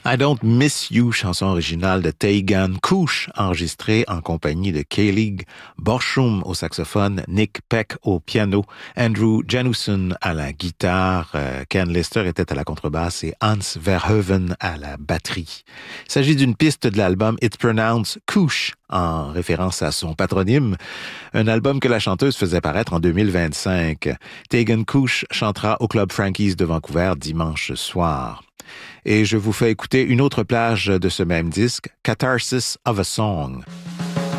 I Don't Miss You, chanson originale de Tegan Kush, enregistrée en compagnie de K-League, Borsum au saxophone, Nick Peck au piano, Andrew Janusson à la guitare, Ken Lister était à la contrebasse et Hans Verhoeven à la batterie. Il s'agit d'une piste de l'album It's Pronounced Kush, en référence à son patronyme, un album que la chanteuse faisait paraître en 2025. Tegan Kush chantera au Club Frankie's de Vancouver dimanche soir. Et je vous fais écouter une autre plage de ce même disque, Catharsis of a Song.